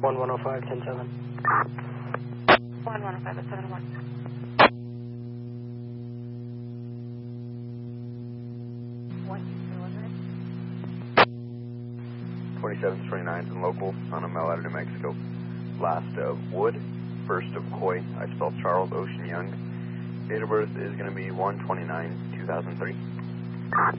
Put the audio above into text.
1105, 10-7. 1105 at 7-1. What? 27s, 29s, and locals on a mile out of New Mexico. Last of Wood, first of Coy. I spelled Charles Ocean Young. Date of birth is going to be 1/29/2003.